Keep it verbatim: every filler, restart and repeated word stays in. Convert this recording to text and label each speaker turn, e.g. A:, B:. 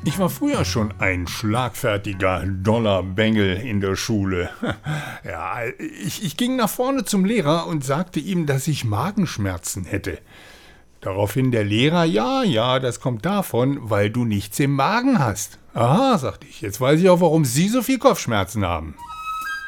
A: Ich war früher schon ein schlagfertiger Dollar-Bengel in der Schule. Ja, ich, ich ging nach vorne zum Lehrer und sagte ihm, dass ich Magenschmerzen hätte. Daraufhin der Lehrer, ja, ja, das kommt davon, weil du nichts im Magen hast. Aha, sagte ich, jetzt weiß ich auch, warum Sie so viel Kopfschmerzen haben.